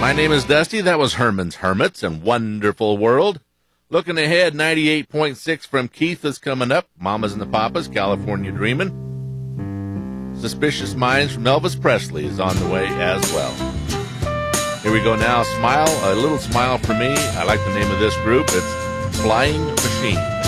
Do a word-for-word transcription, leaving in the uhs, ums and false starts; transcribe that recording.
My name is Dusty. That was Herman's Hermits and Wonderful World. Looking ahead, ninety-eight point six from Keith is coming up. Mamas and the Papas, California Dreamin'. Suspicious Minds from Elvis Presley is on the way as well. Here we go now. Smile, a little smile for me. I like the name of this group. It's Flying Machine.